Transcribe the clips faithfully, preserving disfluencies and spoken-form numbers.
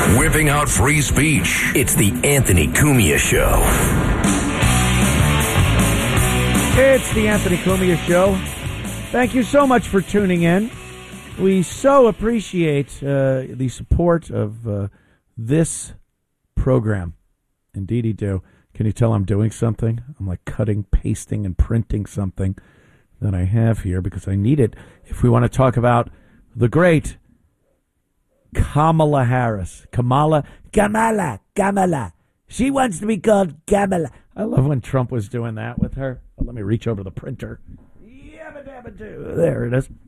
Whipping out free speech. It's the Anthony Cumia Show. It's the Anthony Cumia Show. Thank you so much for tuning in. We so appreciate uh, the support of uh, this program. Indeed, you do. Can you tell I'm doing something? I'm like cutting, pasting, and printing something that I have here because I need it if we want to talk about the great Kamala Harris. Kamala, Kamala, Kamala. She wants to be called Kamala. I love when Trump was doing that with her. Let me reach over the printer. Yabba dabba doo. There it is.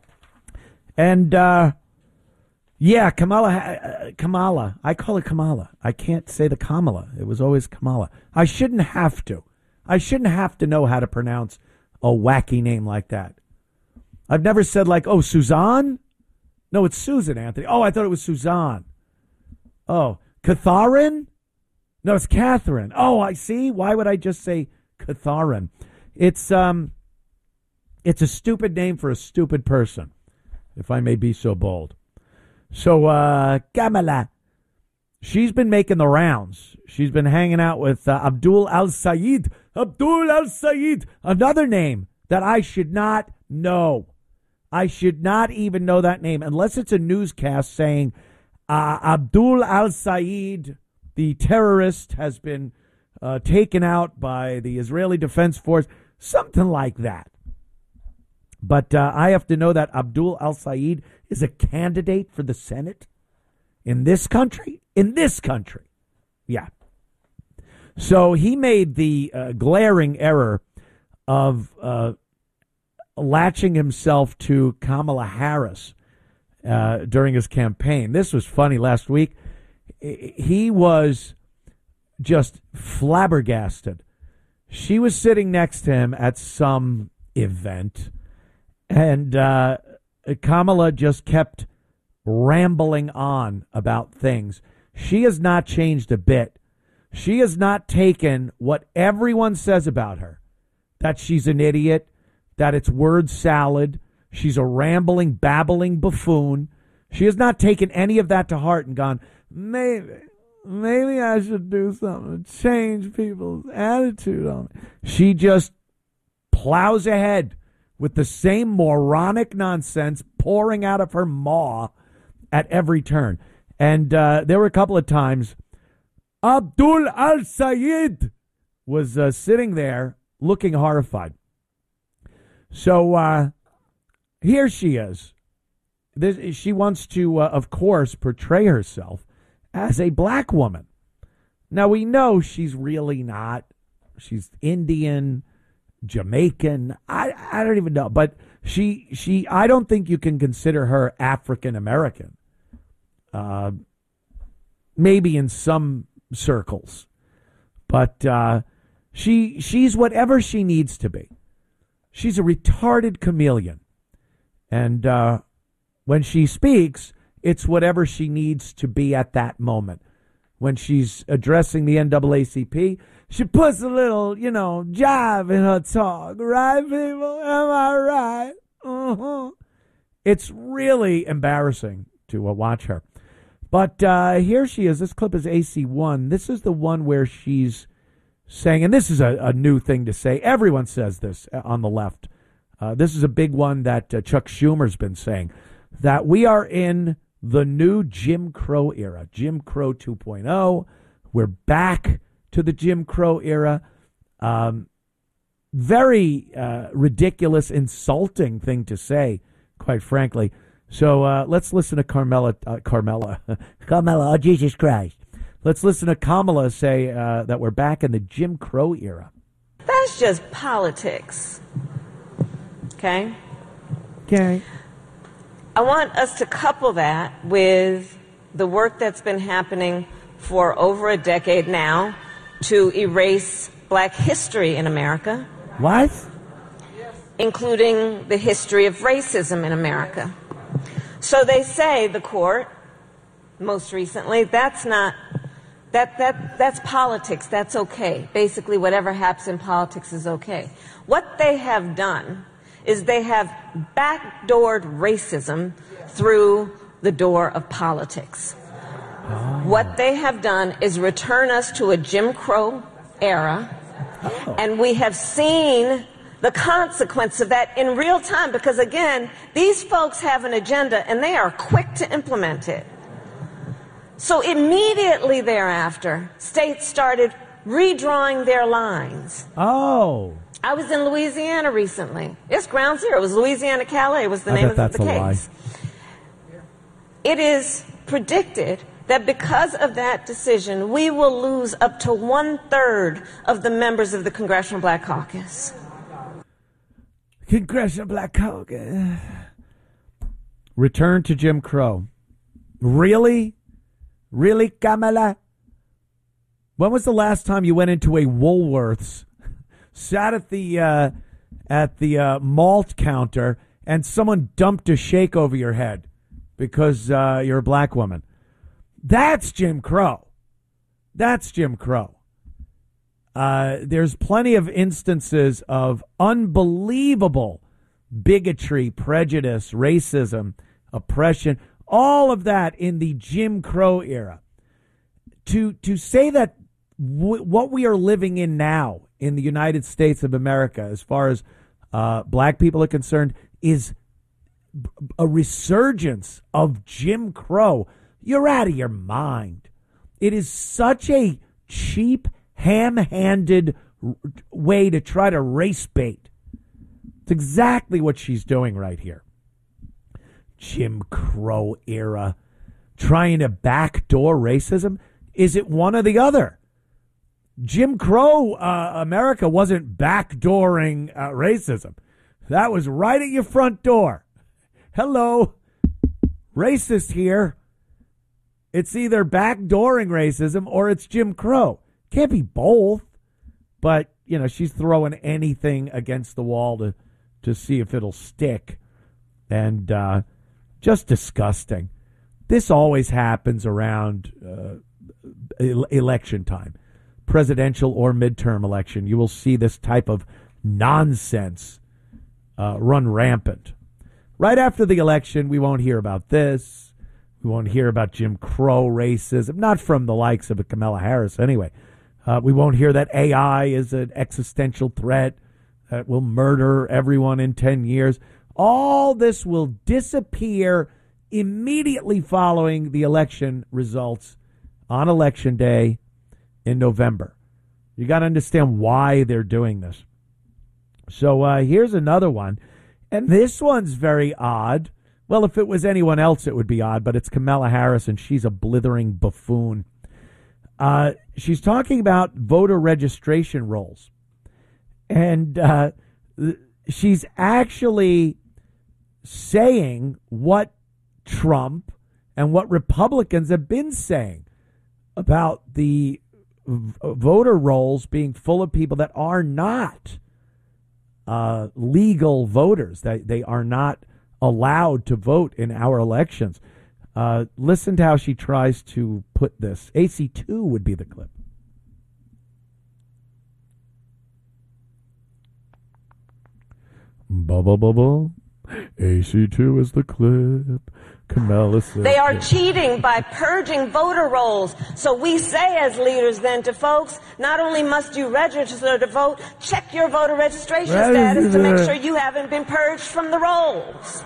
And, uh, yeah, Kamala, uh, Kamala. I call it Kamala. I can't say the Kamala. It was always Kamala. I shouldn't have to. I shouldn't have to know how to pronounce a wacky name like that. I've never said like, oh, Suzanne? No, it's Susan, Anthony. Oh, I thought it was Suzanne. Oh, Catharin? No, it's Catherine. Oh, I see. Why would I just say Catharin? It's um, it's a stupid name for a stupid person, if I may be so bold. So, uh, Kamala, she's been making the rounds. She's been hanging out with uh, Abdul Al-Sayed. Abdul Al-Sayed, another name that I should not know. I should not even know that name unless it's a newscast saying uh, Abdul Al-Sayed, the terrorist, has been uh, taken out by the Israeli Defense Force, something like that. But uh, I have to know that Abdul Al-Sayed is a candidate for the Senate in this country? In this country. Yeah. So he made the uh, glaring error of uh, latching himself to Kamala Harris uh, during his campaign. This was funny last week. He was just flabbergasted. She was sitting next to him at some event, and uh, Kamala just kept rambling on about things. She has not changed a bit. She has not taken what everyone says about her, that she's an idiot, that it's word salad, she's a rambling, babbling buffoon. She has not taken any of that to heart and gone, maybe, maybe I should do something to change people's attitude on it. She just plows ahead with the same moronic nonsense pouring out of her maw at every turn. And uh, there were a couple of times Abdul Al-Sayed was uh, sitting there looking horrified. So uh, here she is. This, she wants to, uh, of course, portray herself as a black woman. Now, we know she's really not. She's Indian, Jamaican. I, I don't even know. But she, she, I don't think you can consider her African American. Uh, maybe in some circles. But uh, she she's whatever she needs to be. She's a retarded chameleon. And uh, when she speaks, it's whatever she needs to be at that moment. When she's addressing the N double A C P, she puts a little, you know, jive in her talk. Right, people? Am I right? Uh-huh. It's really embarrassing to uh, watch her. But uh, here she is. This clip is A C one. This is the one where she's saying, and this is a, a new thing to say. Everyone says this on the left. Uh, this is a big one that uh, Chuck Schumer's been saying, that we are in the new Jim Crow era, Jim Crow two point oh. We're back to the Jim Crow era. Um, very uh, ridiculous, insulting thing to say, quite frankly. So uh, let's listen to Carmela, uh, Carmela, Carmela, oh, Jesus Christ. Let's listen to Kamala say uh, that we're back in the Jim Crow era. That's just politics. Okay? Okay. I want us to couple that with the work that's been happening for over a decade now to erase black history in America. What? Including the history of racism in America. So they say, the court, most recently, that's not, that, that, that's politics, that's okay. Basically, whatever happens in politics is okay. What they have done is they have backdoored racism through the door of politics. What they have done is return us to a Jim Crow era, oh. and we have seen the consequence of that in real time, because again, these folks have an agenda and they are quick to implement it. So immediately thereafter, states started redrawing their lines. Oh. I was in Louisiana recently. It's ground zero. It was Louisiana Calais was the I name bet of the that's case. It is predicted that because of that decision, we will lose up to one-third of the members of the Congressional Black Caucus. Congressional Black Caucus. Return to Jim Crow. Really? Really, Kamala? When was the last time you went into a Woolworths, sat at the uh, at the uh, malt counter, and someone dumped a shake over your head because uh, you're a black woman? That's Jim Crow. That's Jim Crow. Uh, there's plenty of instances of unbelievable bigotry, prejudice, racism, oppression, all of that in the Jim Crow era. To to say that w- what we are living in now in the United States of America, as far as uh, black people are concerned, is b- a resurgence of Jim Crow, you're out of your mind. It is such a cheap, ham-handed way to try to race bait. It's exactly what she's doing right here. Jim Crow era, trying to backdoor racism. Is it one or the other? Jim Crow uh, America wasn't backdooring uh, racism. That was right at your front door. Hello, racist here. It's either backdooring racism or it's Jim Crow. Can't be both. But, you know, she's throwing anything against the wall to, to see if it'll stick. And uh, just disgusting. This always happens around uh, election time, presidential or midterm election. You will see this type of nonsense uh, run rampant. Right after the election, we won't hear about this. We won't hear about Jim Crow racism, not from the likes of a Kamala Harris anyway. Uh, we won't hear that A I is an existential threat that will murder everyone in ten years. All this will disappear immediately following the election results on Election Day in November. You got to understand why they're doing this. So uh, here's another one. And this one's very odd. Well, if it was anyone else, it would be odd, but it's Kamala Harris, and she's a blithering buffoon. Uh, she's talking about voter registration rolls. And uh, she's actually saying what Trump and what Republicans have been saying about the v- voter rolls being full of people that are not uh, legal voters. They, they are not allowed to vote in our elections. Uh, listen to how she tries to put this. A C two would be the clip. Ba ba ba ba. A C two is the clip. Kamala said. They are cheating by purging voter rolls. So we say as leaders then to folks, not only must you register to vote, check your voter registration status to make sure you haven't been purged from the rolls.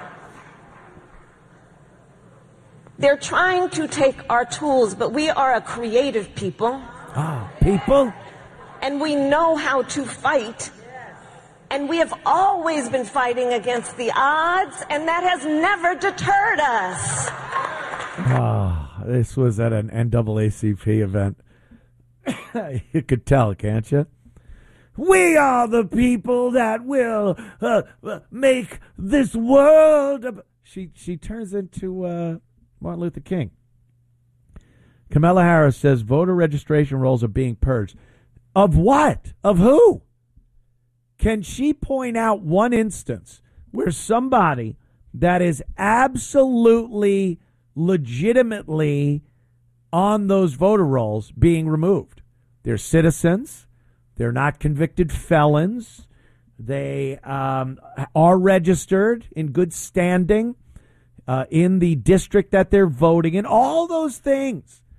They're trying to take our tools, but we are a creative people. Ah, people. And we know how to fight. And we have always been fighting against the odds, and that has never deterred us. Ah, this was at an N double A C P event. You could tell, can't you? We are the people that will uh, make this world. A... She she turns into uh, Martin Luther King. Kamala Harris says voter registration rolls are being purged. Of what? Of who? Can she point out one instance where somebody that is absolutely, legitimately on those voter rolls being removed? They're citizens. They're not convicted felons. They um, are registered in good standing uh, in the district that they're voting in. All those things.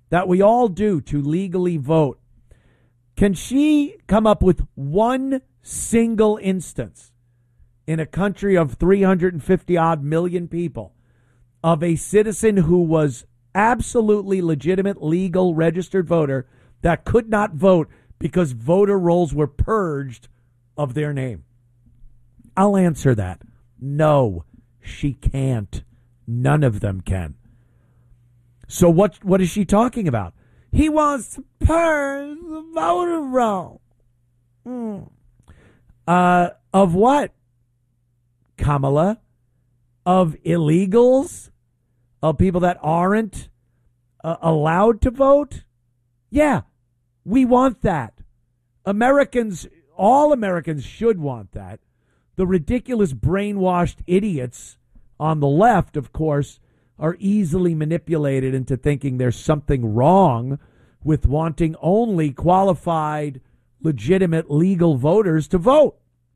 that we all do to legally vote, can she come up with one single instance in a country of three hundred fifty odd million people of a citizen who was absolutely legitimate, legal, registered voter that could not vote because voter rolls were purged of their name? I'll answer that. No, she can't. None of them can. So what what is she talking about? He wants to purge the voter roll. Mm. Uh, of what, Kamala? Of illegals? Of people that aren't uh, allowed to vote? Yeah, we want that. Americans, all Americans should want that. The ridiculous brainwashed idiots on the left, of course, are easily manipulated into thinking there's something wrong with wanting only qualified, legitimate, legal voters to vote.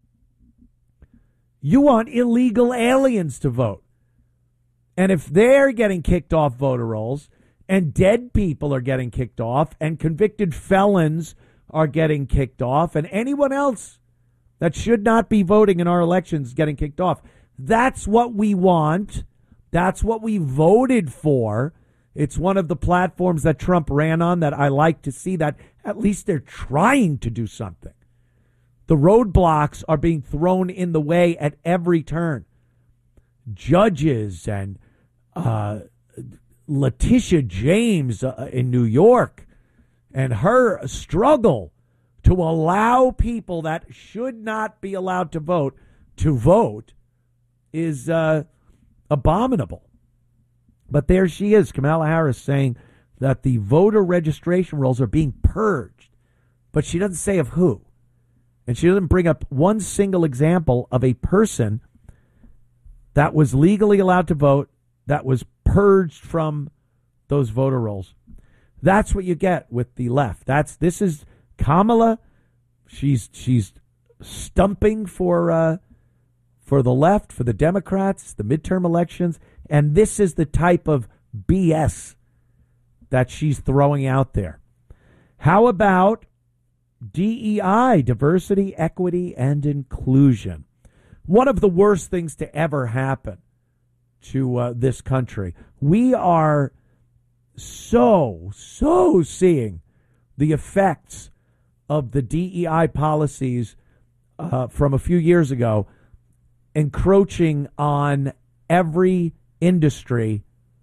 You want illegal aliens to vote. And if they're getting kicked off voter rolls, and dead people are getting kicked off, and convicted felons are getting kicked off, and anyone else that should not be voting in our elections getting kicked off, that's what we want. That's what we voted for. It's one of the platforms that Trump ran on that I like to see, that at least they're trying to do something. The roadblocks are being thrown in the way at every turn. Judges and uh, Letitia James uh, in New York and her struggle to allow people that should not be allowed to vote to vote is uh, abominable. But there she is, Kamala Harris, saying that the voter registration rolls are being purged. But she doesn't say of who. And she doesn't bring up one single example of a person that was legally allowed to vote that was purged from those voter rolls. That's what you get with the left. That's this is Kamala. She's she's stumping for uh, for the left, for the Democrats, the midterm elections, and this is the type of B S that she's throwing out there. How about D E I, diversity, equity, and inclusion? One of the worst things to ever happen to uh, this country. We are so, so seeing the effects of the D E I policies uh, from a few years ago encroaching on every industry,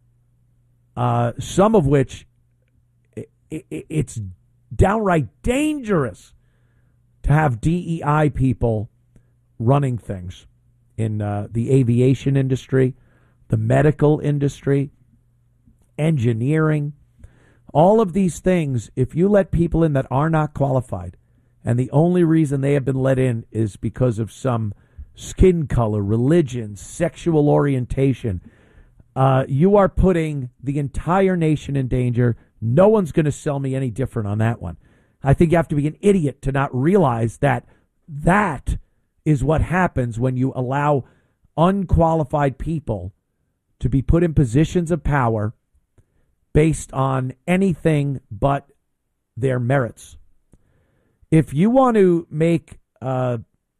uh, some of which it, it, it's downright dangerous to have D E I people running things in uh, the aviation industry, the medical industry, engineering, all of these things. If you let people in that are not qualified, and the only reason they have been let in is because of some skin color, religion, sexual orientation, uh, you are putting the entire nation in danger. No one's going to sell me any different on that one. I think you have to be an idiot to not realize that that is what happens when you allow unqualified people to be put in positions of power based on anything but their merits. If you want to make uh,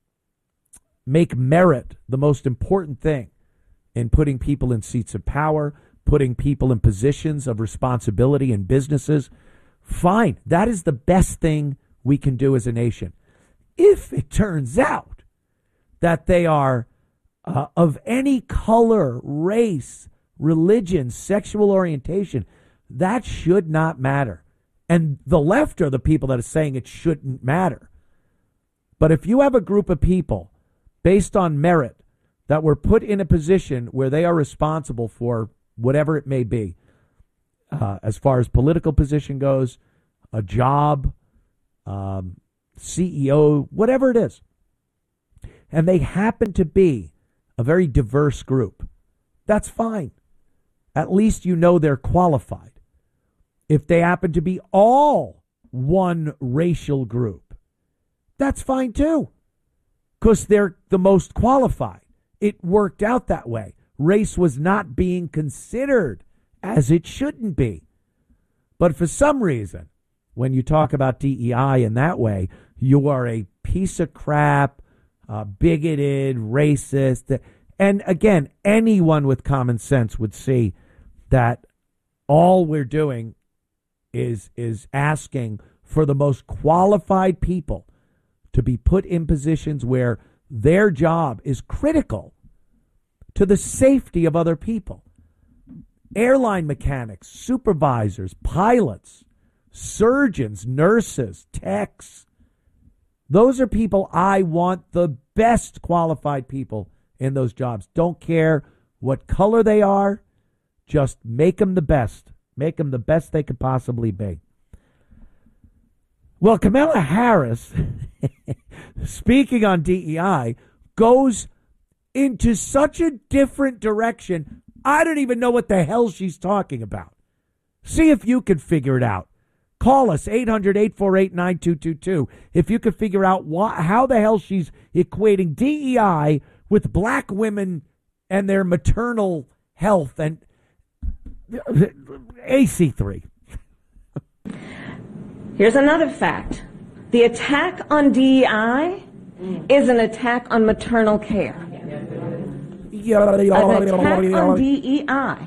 make merit the most important thing in putting people in seats of power, putting people in positions of responsibility in businesses, fine. That is the best thing we can do as a nation. If it turns out that they are uh, of any color, race, religion, sexual orientation, that should not matter. And the left are the people that are saying it shouldn't matter. But if you have a group of people based on merit that were put in a position where they are responsible for whatever it may be, uh, as far as political position goes, a job, um, C E O, whatever it is, and they happen to be a very diverse group, that's fine. At least you know they're qualified. If they happen to be all one racial group, that's fine too, because they're the most qualified. It worked out that way. Race was not being considered, as it shouldn't be. But for some reason, when you talk about D E I in that way, you are a piece of crap, uh, bigoted, racist. And again, anyone with common sense would see that all we're doing is is asking for the most qualified people to be put in positions where their job is critical to the safety of other people. Airline mechanics, supervisors, pilots, surgeons, nurses, techs. Those are people I want, the best qualified people in those jobs. Don't care what color they are. Just make them the best. Make them the best they could possibly be. Well, Kamala Harris, speaking on D E I, goes into such a different direction. I don't even know what the hell she's talking about. See if you can figure it out. Call us, eight hundred, eight four eight, nine two two two, if you can figure out why, how the hell she's equating D E I with black women and their maternal health and A C three. Here's another fact. The attack on D E I is an attack on maternal care. An attack on D E I.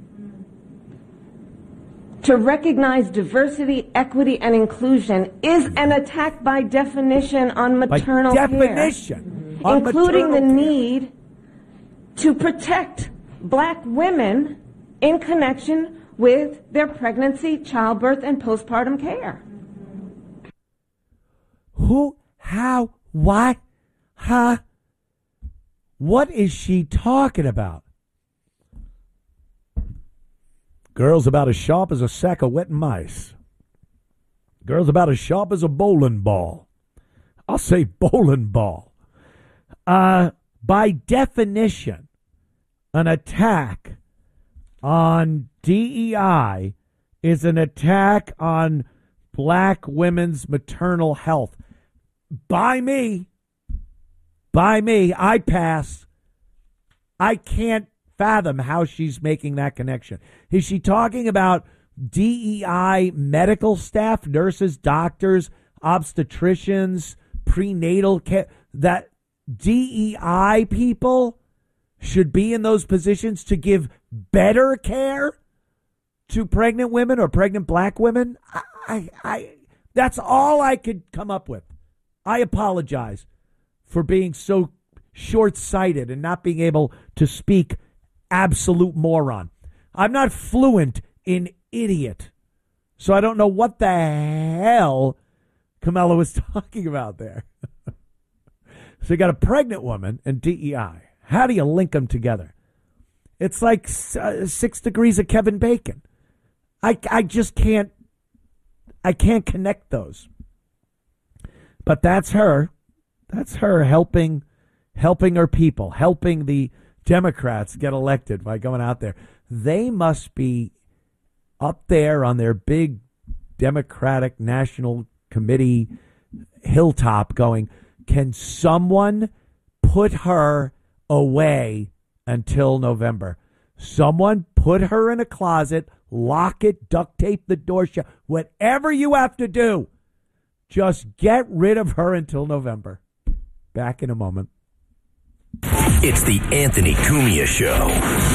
To recognize diversity, equity, and inclusion is an attack by definition on maternal by definition, care, on including the care. need to protect black women in connection with their pregnancy, childbirth, and postpartum care. Who, how, why, huh? What is she talking about? Girl's about as sharp as a sack of wet mice. Girl's about as sharp as a bowling ball. I'll say bowling ball. Uh, by definition, an attack on D E I is an attack on black women's maternal health. By me. By me. I pass. I can't fathom how she's making that connection. Is she talking about D E I medical staff, nurses, doctors, obstetricians, prenatal care, that D E I people should be in those positions to give better care to pregnant women or pregnant black women? I, I, I that's all I could come up with. I apologize for being so short-sighted and not being able to speak absolute moron. I'm not fluent in idiot, so I don't know what the hell Kamala was talking about there. So you got a pregnant woman and D E I. How do you link them together? It's like uh, six degrees of Kevin Bacon. I, I just can't, I can't connect those. But that's her. That's her helping, helping her people, helping the Democrats get elected by going out there. They must be up there on their big Democratic National Committee hilltop going, can someone put her away until November? Someone put her in a closet, lock it, duct tape the door shut, whatever you have to do. Just get rid of her until November. Back in a moment. It's the Anthony Cumia Show.